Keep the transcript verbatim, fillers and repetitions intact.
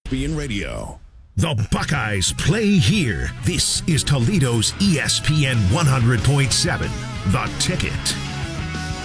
Being Radio. The Buckeyes play here. This is Toledo's E S P N one hundred point seven, The Ticket.